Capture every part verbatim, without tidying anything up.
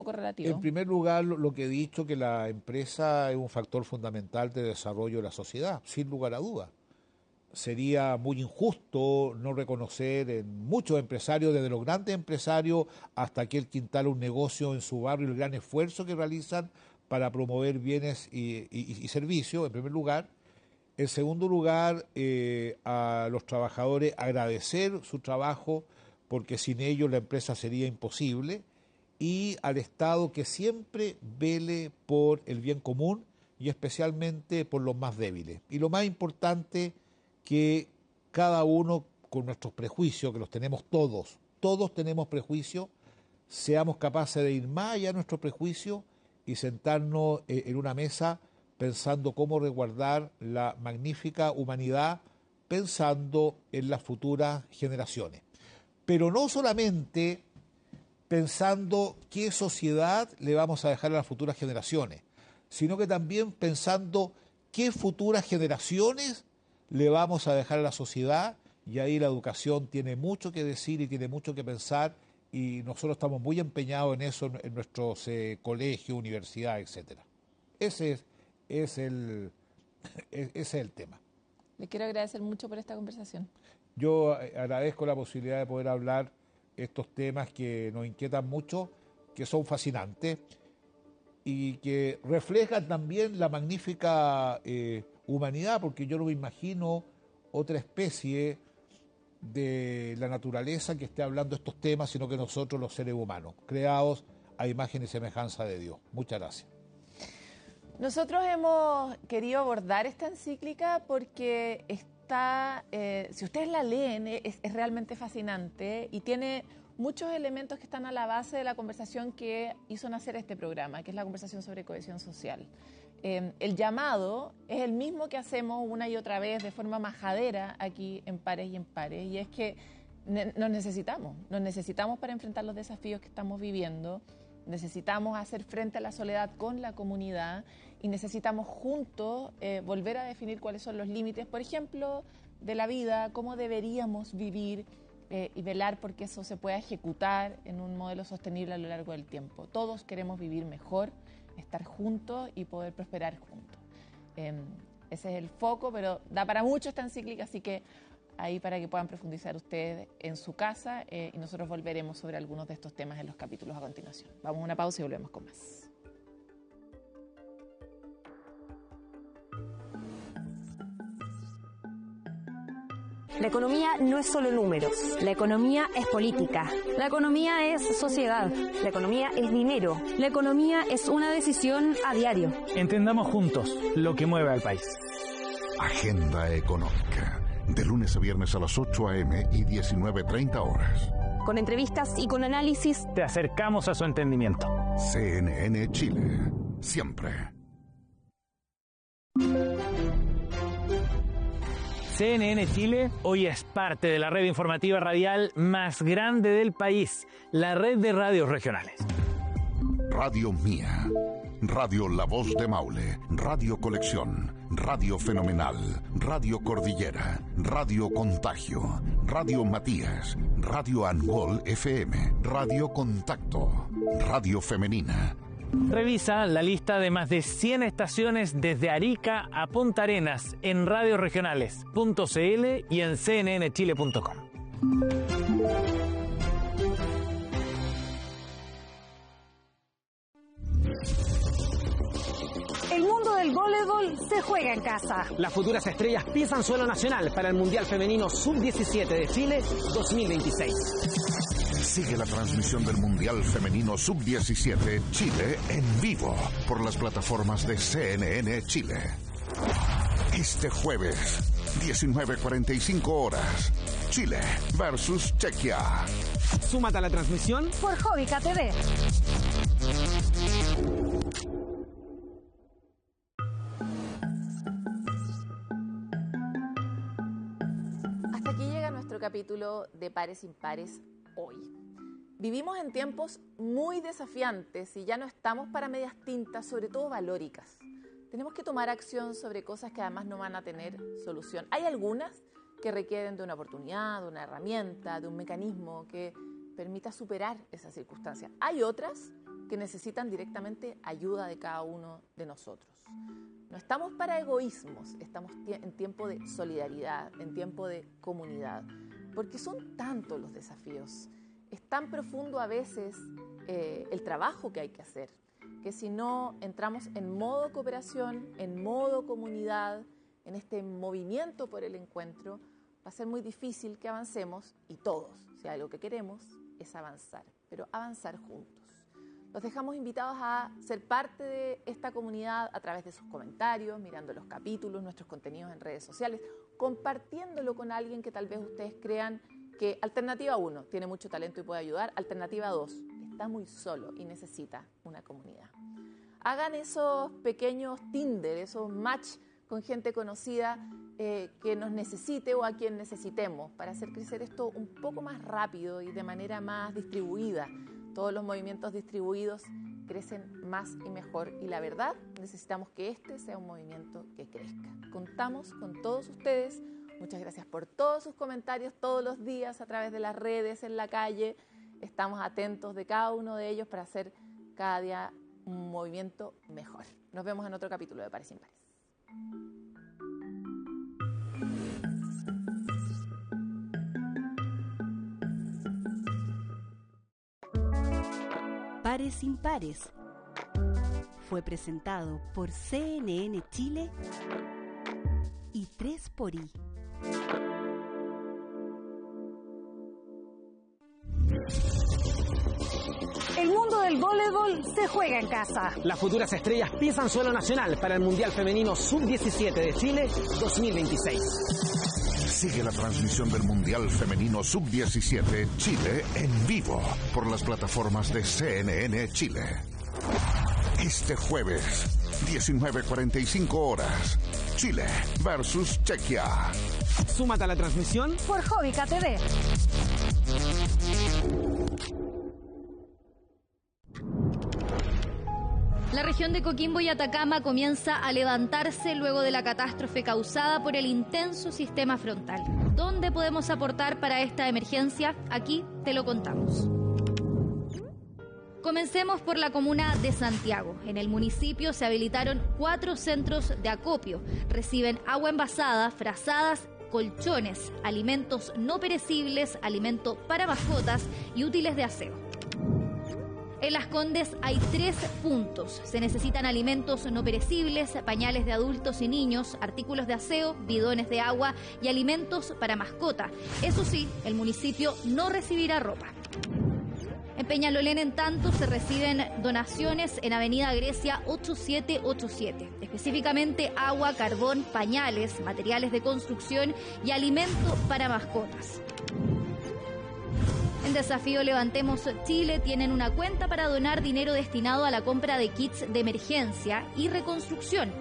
correlativo. En primer lugar, lo, lo que he dicho, que la empresa es un factor fundamental de desarrollo de la sociedad, sin lugar a dudas. Sería muy injusto no reconocer en muchos empresarios, desde los grandes empresarios hasta aquel que instala un negocio en su barrio, el gran esfuerzo que realizan para promover bienes y, y, y servicios, en primer lugar. En segundo lugar, eh, a los trabajadores agradecer su trabajo, porque sin ellos la empresa sería imposible, y al Estado que siempre vele por el bien común y especialmente por los más débiles. Y lo más importante, que cada uno con nuestros prejuicios, que los tenemos todos, todos tenemos prejuicios, seamos capaces de ir más allá de nuestros prejuicios y sentarnos eh, en una mesa pensando cómo resguardar la magnífica humanidad, pensando en las futuras generaciones. Pero no solamente pensando qué sociedad le vamos a dejar a las futuras generaciones, sino que también pensando qué futuras generaciones le vamos a dejar a la sociedad, y ahí la educación tiene mucho que decir y tiene mucho que pensar, y nosotros estamos muy empeñados en eso en, en nuestros eh, colegios, universidades, etcétera. Ese es, es, el, ese es el tema. Le quiero agradecer mucho por esta conversación. Yo agradezco la posibilidad de poder hablar estos temas que nos inquietan mucho, que son fascinantes y que reflejan también la magnífica eh, humanidad, porque yo no me imagino otra especie de la naturaleza que esté hablando estos temas, sino que nosotros, los seres humanos, creados a imagen y semejanza de Dios. Muchas gracias. Nosotros hemos querido abordar esta encíclica porque está, eh, si ustedes la leen, es, es realmente fascinante y tiene muchos elementos que están a la base de la conversación que hizo nacer este programa, que es la conversación sobre cohesión social. Eh, el llamado es el mismo que hacemos una y otra vez de forma majadera aquí en Pares y en Pares, y es que ne- nos necesitamos, nos necesitamos para enfrentar los desafíos que estamos viviendo, necesitamos hacer frente a la soledad con la comunidad y necesitamos juntos eh, volver a definir cuáles son los límites, por ejemplo, de la vida, cómo deberíamos vivir eh, y velar porque eso se pueda ejecutar en un modelo sostenible a lo largo del tiempo. Todos queremos vivir mejor, estar juntos y poder prosperar juntos. Eh, ese es el foco, pero da para mucho esta encíclica, así que ahí para que puedan profundizar ustedes en su casa eh, y nosotros volveremos sobre algunos de estos temas en los capítulos a continuación. Vamos a una pausa y volvemos con más. La economía no es solo números. La economía es política. La economía es sociedad. La economía es dinero. La economía es una decisión a diario. Entendamos juntos lo que mueve al país. Agenda Económica. De lunes a viernes a las ocho a eme y diecinueve treinta horas. Con entrevistas y con análisis. Te acercamos a su entendimiento. C N N Chile. Siempre. C N N Chile hoy es parte de la red informativa radial más grande del país, la red de radios regionales. Radio Mía, Radio La Voz de Maule, Radio Colección, Radio Fenomenal, Radio Cordillera, Radio Contagio, Radio Matías, Radio Angol F M, Radio Contacto, Radio Femenina. Revisa la lista de más de cien estaciones desde Arica a Punta Arenas en radioregionales punto c l y en c n n chile punto com. El mundo del voleibol se juega en casa. Las futuras estrellas pisan suelo nacional para el Mundial Femenino sub diecisiete de Chile dos mil veintiséis. Sigue la transmisión del Mundial Femenino sub diecisiete Chile en vivo por las plataformas de C N N Chile. Este jueves, diecinueve cuarenta y cinco horas, Chile versus Chequia. Súmate a la transmisión por Jovica T V. Hasta aquí llega nuestro capítulo de Pares Impares hoy. Vivimos en tiempos muy desafiantes y ya no estamos para medias tintas, sobre todo valóricas. Tenemos que tomar acción sobre cosas que además no van a tener solución. Hay algunas que requieren de una oportunidad, de una herramienta, de un mecanismo que permita superar esas circunstancias. Hay otras que necesitan directamente ayuda de cada uno de nosotros. No estamos para egoísmos, estamos en tiempo de solidaridad, en tiempo de comunidad, porque son tantos los desafíos. Es tan profundo a veces eh, el trabajo que hay que hacer, que si no entramos en modo cooperación, en modo comunidad, en este movimiento por el encuentro, va a ser muy difícil que avancemos, y todos, si algo que queremos es avanzar, pero avanzar juntos. Los dejamos invitados a ser parte de esta comunidad a través de sus comentarios, mirando los capítulos, nuestros contenidos en redes sociales, compartiéndolo con alguien que tal vez ustedes crean que Alternativa uno tiene mucho talento y puede ayudar, Alternativa dos está muy solo y necesita una comunidad. Hagan esos pequeños Tinder, esos match con gente conocida eh, que nos necesite o a quien necesitemos para hacer crecer esto un poco más rápido y de manera más distribuida. Todos los movimientos distribuidos crecen más y mejor, y la verdad, necesitamos que este sea un movimiento que crezca. Contamos con todos ustedes. Muchas gracias por todos sus comentarios todos los días a través de las redes, en la calle. Estamos atentos de cada uno de ellos para hacer cada día un movimiento mejor. Nos vemos en otro capítulo de Pares Impares. Pares Impares fue presentado por C N N Chile y tres por I. El mundo del voleibol se juega en casa. Las futuras estrellas pisan suelo nacional para el Mundial Femenino sub diecisiete de Chile dos mil veintiséis. Sigue la transmisión del Mundial Femenino sub diecisiete Chile en vivo por las plataformas de C N N Chile. Este jueves, diecinueve cuarenta y cinco horas, Chile versus Chequia. Súmate a la transmisión por Jovica T V. La región de Coquimbo y Atacama comienza a levantarse luego de la catástrofe causada por el intenso sistema frontal. ¿Dónde podemos aportar para esta emergencia? Aquí te lo contamos. Comencemos por la comuna de Santiago. En el municipio se habilitaron cuatro centros de acopio. Reciben agua envasada, frazadas, colchones, alimentos no perecibles, alimento para mascotas y útiles de aseo. En Las Condes hay tres puntos. Se necesitan alimentos no perecibles, pañales de adultos y niños, artículos de aseo, bidones de agua y alimentos para mascota. Eso sí, el municipio no recibirá ropa. En Peñalolén, en tanto, se reciben donaciones en Avenida Grecia ocho siete ocho siete, específicamente agua, carbón, pañales, materiales de construcción y alimento para mascotas. En Desafío Levantemos Chile tienen una cuenta para donar dinero destinado a la compra de kits de emergencia y reconstrucción.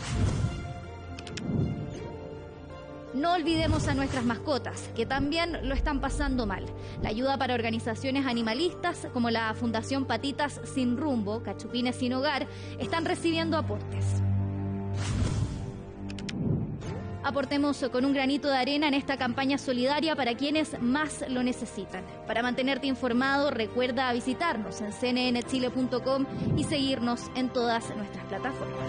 No olvidemos a nuestras mascotas, que también lo están pasando mal. La ayuda para organizaciones animalistas como la Fundación Patitas Sin Rumbo, Cachupines Sin Hogar, están recibiendo aportes. Aportemos con un granito de arena en esta campaña solidaria para quienes más lo necesitan. Para mantenerte informado, recuerda visitarnos en c n n chile punto com y seguirnos en todas nuestras plataformas.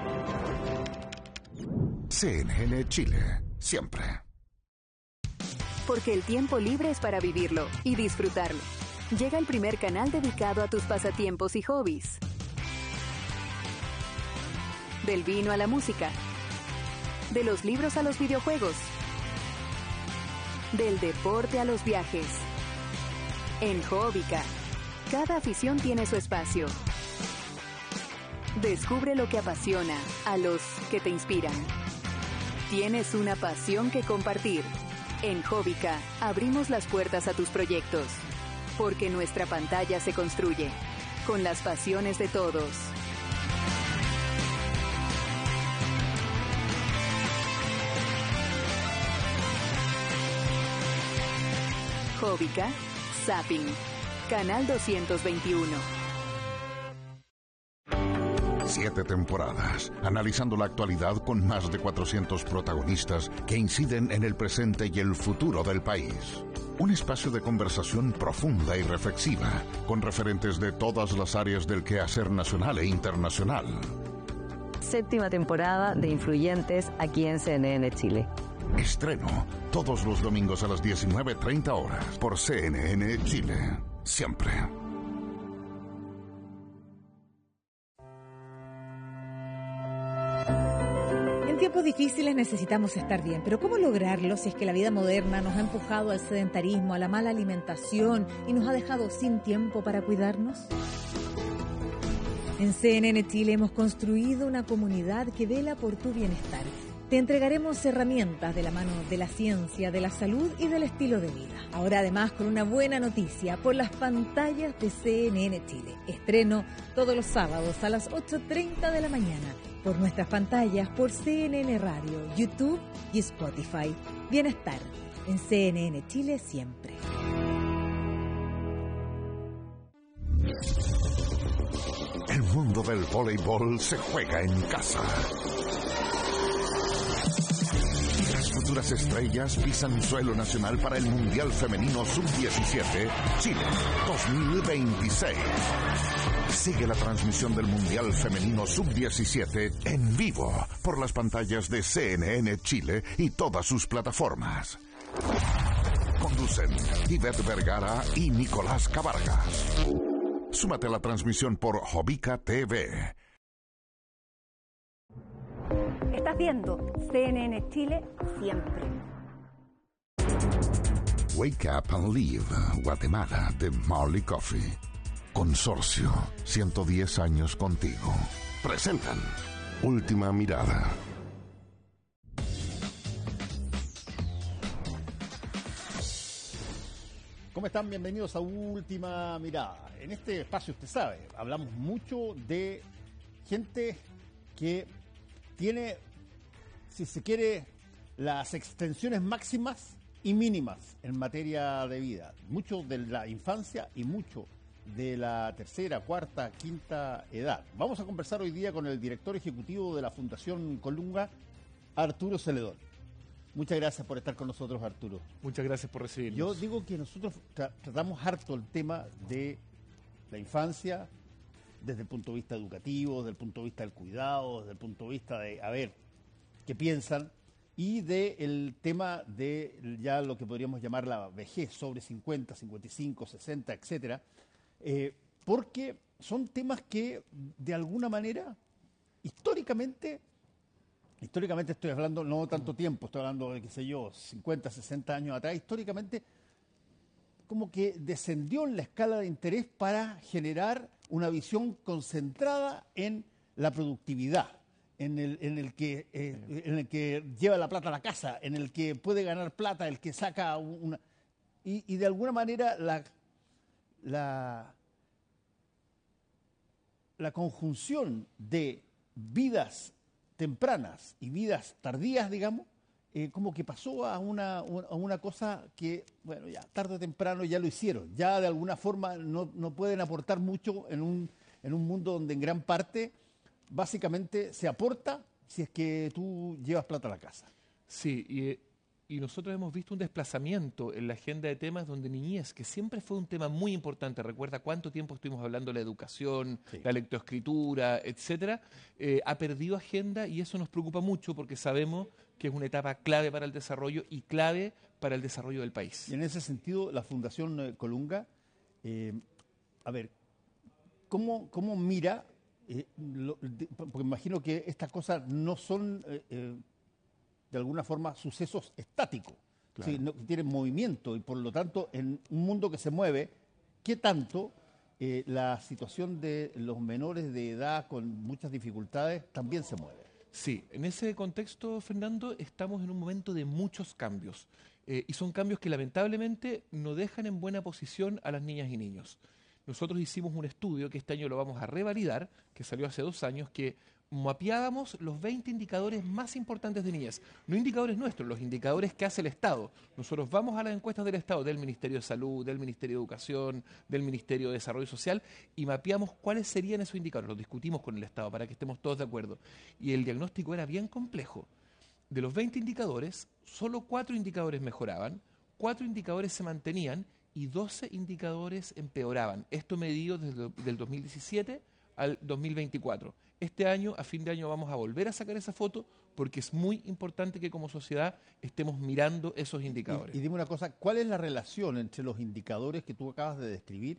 C N N Chile, siempre. Porque el tiempo libre es para vivirlo y disfrutarlo. Llega el primer canal dedicado a tus pasatiempos y hobbies. Del vino a la música. De los libros a los videojuegos. Del deporte a los viajes. En Jovica, cada afición tiene su espacio. Descubre lo que apasiona a los que te inspiran. Tienes una pasión que compartir. En Jovica, abrimos las puertas a tus proyectos. Porque nuestra pantalla se construye con las pasiones de todos. Jovica, Zapping, Canal doscientos veintiuno. Siete temporadas, analizando la actualidad con más de cuatrocientos protagonistas que inciden en el presente y el futuro del país. Un espacio de conversación profunda y reflexiva, con referentes de todas las áreas del quehacer nacional e internacional. Séptima temporada de Influyentes aquí en C N N Chile. Estreno todos los domingos a las diecinueve treinta horas por C N N Chile. Siempre. En tiempos difíciles necesitamos estar bien, pero ¿cómo lograrlo si es que la vida moderna nos ha empujado al sedentarismo, a la mala alimentación y nos ha dejado sin tiempo para cuidarnos? En C N N Chile hemos construido una comunidad que vela por tu bienestar. Te entregaremos herramientas de la mano de la ciencia, de la salud y del estilo de vida. Ahora además con una buena noticia por las pantallas de C N N Chile. Estreno todos los sábados a las ocho treinta de la mañana por nuestras pantallas por C N N Radio, YouTube y Spotify. Bienestar en C N N Chile siempre. El mundo del voleibol se juega en casa. Las futuras estrellas pisan suelo nacional para el Mundial Femenino sub diecisiete Chile dos mil veintiséis. Sigue la transmisión del Mundial Femenino sub diecisiete en vivo por las pantallas de C N N Chile y todas sus plataformas. Conducen Ivette Vergara y Nicolás Cabargas. Súmate a la transmisión por Jovica T V. Estás viendo C N N Chile siempre. Wake Up and Live, Guatemala, de Marley Coffee. Consorcio, ciento diez años contigo. Presentan Última Mirada. ¿Cómo están? Bienvenidos a Última Mirada. En este espacio, usted sabe, hablamos mucho de gente que tiene, si se quiere, las extensiones máximas y mínimas en materia de vida. Mucho de la infancia y mucho de la tercera, cuarta, quinta edad. Vamos a conversar hoy día con el director ejecutivo de la Fundación Colunga, Arturo Celedón. Muchas gracias por estar con nosotros, Arturo. Muchas gracias por recibirnos. Yo digo que nosotros tra- tratamos harto el tema de la infancia desde el punto de vista educativo, desde el punto de vista del cuidado, desde el punto de vista de, a ver, qué piensan, y del tema de ya lo que podríamos llamar la vejez, sobre cincuenta, cincuenta y cinco, sesenta, etcétera, eh, porque son temas que, de alguna manera, históricamente... Históricamente estoy hablando, no tanto tiempo, estoy hablando de, qué sé yo, cincuenta, sesenta años atrás, históricamente como que descendió en la escala de interés para generar una visión concentrada en la productividad, en el, en el, que, eh, en el que lleva la plata a la casa, en el que puede ganar plata, el que saca una... Y, y de alguna manera la, la, la conjunción de vidas tempranas y vidas tardías, digamos, eh, como que pasó a una, a una cosa que, bueno, ya tarde o temprano ya lo hicieron. Ya de alguna forma no, no pueden aportar mucho en un, en un mundo donde en gran parte básicamente se aporta si es que tú llevas plata a la casa. Sí, y, y nosotros hemos visto un desplazamiento en la agenda de temas donde niñez, que siempre fue un tema muy importante. Recuerda cuánto tiempo estuvimos hablando de la educación, sí, la lectoescritura, etcétera. Eh, ha perdido agenda y eso nos preocupa mucho porque sabemos que es una etapa clave para el desarrollo y clave para el desarrollo del país. Y en ese sentido, la Fundación Colunga, eh, a ver, ¿cómo, cómo mira? Eh, lo, de, porque imagino que estas cosas no son... Eh, eh, de alguna forma, sucesos estáticos, claro, ¿sí? No, tienen movimiento y por lo tanto, en un mundo que se mueve, ¿qué tanto eh, la situación de los menores de edad con muchas dificultades también se mueve? Sí, en ese contexto, Fernando, estamos en un momento de muchos cambios eh, y son cambios que lamentablemente no dejan en buena posición a las niñas y niños. Nosotros hicimos un estudio que este año lo vamos a revalidar, que salió hace dos años, que mapeábamos los veinte indicadores más importantes de niñez. No indicadores nuestros, los indicadores que hace el Estado. Nosotros vamos a las encuestas del Estado, del Ministerio de Salud, del Ministerio de Educación, del Ministerio de Desarrollo Social, y mapeamos cuáles serían esos indicadores. Los discutimos con el Estado para que estemos todos de acuerdo. Y el diagnóstico era bien complejo. De los veinte indicadores, solo cuatro indicadores mejoraban, cuatro indicadores se mantenían y doce indicadores empeoraban. Esto medido desde el dos mil diecisiete al dos mil veinticuatro. Este año, a fin de año, vamos a volver a sacar esa foto porque es muy importante que como sociedad estemos mirando esos indicadores. Y, y dime una cosa, ¿cuál es la relación entre los indicadores que tú acabas de describir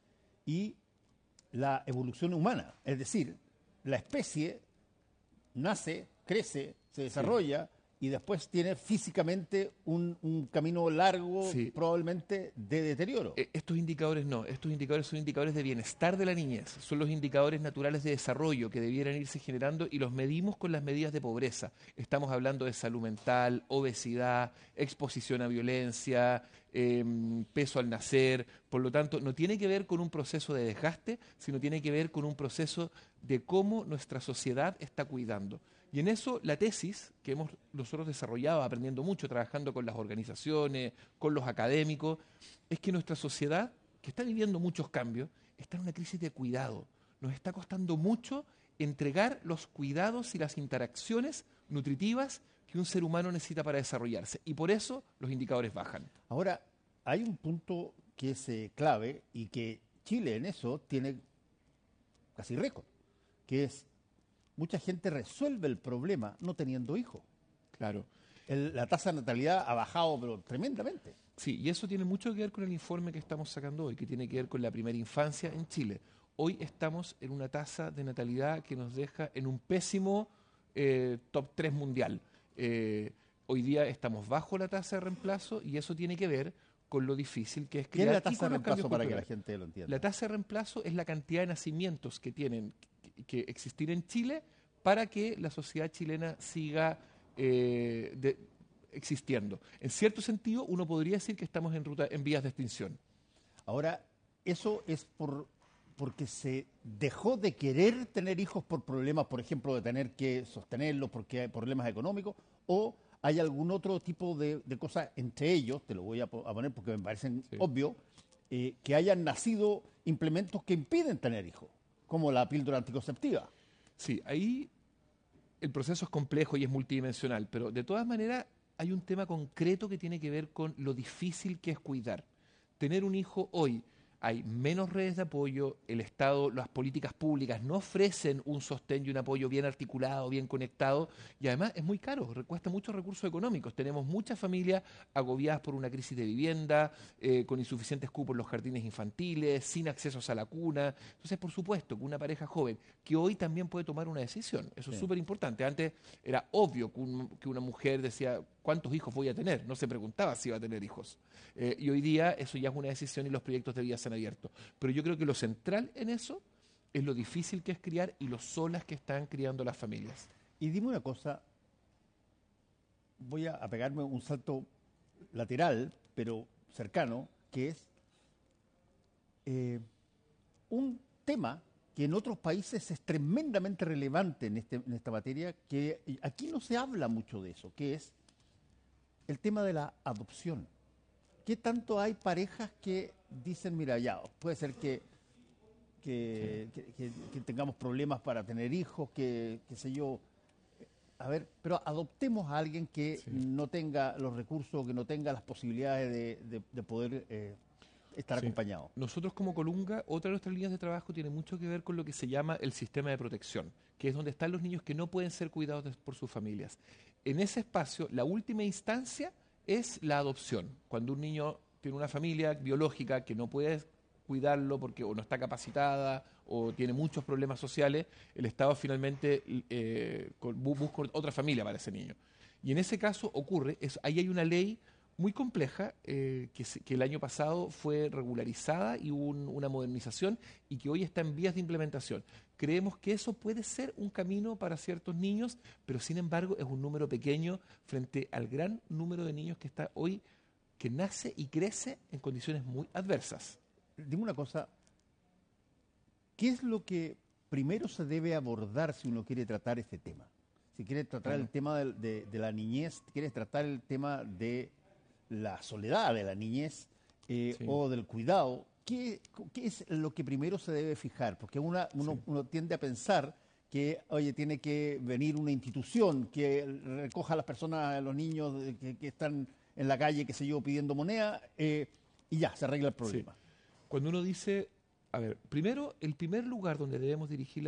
y la evolución humana? Es decir, la especie nace, crece, se desarrolla... Sí. Y después tiene físicamente un, un camino largo, sí. probablemente de deterioro. Eh, estos indicadores no, estos indicadores son indicadores de bienestar de la niñez, son los indicadores naturales de desarrollo que debieran irse generando y los medimos con las medidas de pobreza. Estamos hablando de salud mental, obesidad, exposición a violencia, eh, peso al nacer. Por lo tanto, no tiene que ver con un proceso de desgaste, sino tiene que ver con un proceso de cómo nuestra sociedad está cuidando. Y en eso la tesis que hemos nosotros desarrollado, aprendiendo mucho, trabajando con las organizaciones, con los académicos, es que nuestra sociedad, que está viviendo muchos cambios, está en una crisis de cuidado. Nos está costando mucho entregar los cuidados y las interacciones nutritivas que un ser humano necesita para desarrollarse. Y por eso los indicadores bajan. Ahora, hay un punto que es eh, clave y que Chile en eso tiene casi récord, que es mucha gente resuelve el problema no teniendo hijos. Claro. El, la tasa de natalidad ha bajado, pero tremendamente. Sí, y eso tiene mucho que ver con el informe que estamos sacando hoy, que tiene que ver con la primera infancia en Chile. Hoy estamos en una tasa de natalidad que nos deja en un pésimo eh, top tres mundial. Eh, hoy día estamos bajo la tasa de reemplazo y eso tiene que ver con lo difícil que es criar. ¿Qué es la tasa de reemplazo para que la gente lo entienda? La tasa de reemplazo es la cantidad de nacimientos que tienen que existir en Chile para que la sociedad chilena siga eh, de, existiendo. En cierto sentido, uno podría decir que estamos en ruta, en vías de extinción. Ahora, ¿eso es por porque se dejó de querer tener hijos por problemas, por ejemplo, de tener que sostenerlos porque hay problemas económicos, o hay algún otro tipo de, de cosas entre ellos, te lo voy a, a poner porque me parecen sí. obvio, eh, que hayan nacido implementos que impiden tener hijos, como la píldora anticonceptiva? Sí, ahí el proceso es complejo y es multidimensional, pero de todas maneras hay un tema concreto que tiene que ver con lo difícil que es cuidar. Tener un hijo hoy, hay menos redes de apoyo, el Estado, las políticas públicas no ofrecen un sostén y un apoyo bien articulado, bien conectado, y además es muy caro, cuesta muchos recursos económicos. Tenemos muchas familias agobiadas por una crisis de vivienda, eh, con insuficientes cupos en los jardines infantiles, sin accesos a la cuna. Entonces, por supuesto, que una pareja joven, que hoy también puede tomar una decisión, eso sí. es súper importante. Antes era obvio que, un, que una mujer decía, ¿cuántos hijos voy a tener? No se preguntaba si iba a tener hijos. Eh, y hoy día eso ya es una decisión y los proyectos de vida se han abierto. Pero yo creo que lo central en eso es lo difícil que es criar y lo solas que están criando las familias. Y dime una cosa, voy a pegarme un salto lateral, pero cercano, que es eh, un tema que en otros países es tremendamente relevante en, este, en esta materia, que aquí no se habla mucho de eso, que es el tema de la adopción. ¿Qué tanto hay parejas que dicen, mira, ya, puede ser que, que, sí. que, que, que tengamos problemas para tener hijos, que, qué sé yo, a ver, pero adoptemos a alguien que sí. no tenga los recursos, que no tenga las posibilidades de, de, de poder eh, estar sí. acompañado? Nosotros como Colunga, otra de nuestras líneas de trabajo tiene mucho que ver con lo que se llama el sistema de protección, que es donde están los niños que no pueden ser cuidados de, por sus familias. En ese espacio, la última instancia es la adopción. Cuando un niño tiene una familia biológica que no puede cuidarlo porque o no está capacitada o tiene muchos problemas sociales, el Estado finalmente eh, busca otra familia para ese niño. Y en ese caso ocurre, es, ahí hay una ley muy compleja eh, que, que el año pasado fue regularizada y hubo un, una modernización y que hoy está en vías de implementación. Creemos que eso puede ser un camino para ciertos niños, pero sin embargo es un número pequeño frente al gran número de niños que está hoy, que nace y crece en condiciones muy adversas. Dime una cosa, ¿qué es lo que primero se debe abordar si uno quiere tratar este tema? Si quiere tratar claro. el tema de, de, de la niñez, quiere tratar el tema de la soledad de la niñez eh, sí. o del cuidado, ¿qué, ¿qué es lo que primero se debe fijar? Porque una, uno, sí. uno tiende a pensar que, oye, tiene que venir una institución que recoja a las personas, a los niños que, que están en la calle, qué sé yo, pidiendo moneda, eh, y ya, se arregla el problema. Sí. Cuando uno dice, a ver, primero, el primer lugar donde debemos dirigir